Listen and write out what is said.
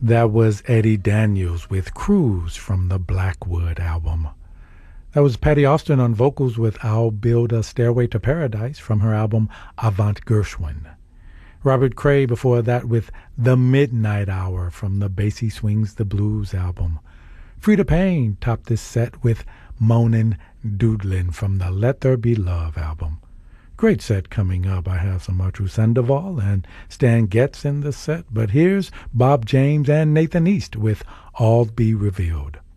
That was Eddie Daniels with Cruise from the Blackwood album. That was Patty Austin on vocals with I'll Build a Stairway to Paradise from her album Avant Gershwin. Robert Cray before that with The Midnight Hour from the Basie Swings the Blues album. Freda Payne topped this set with Moanin' Doodlin' from the Let There Be Love album. Great set coming up. I have some Autry Sandoval and Stan Getz in the set, but here's Bob James and Nathan East with All Be Revealed.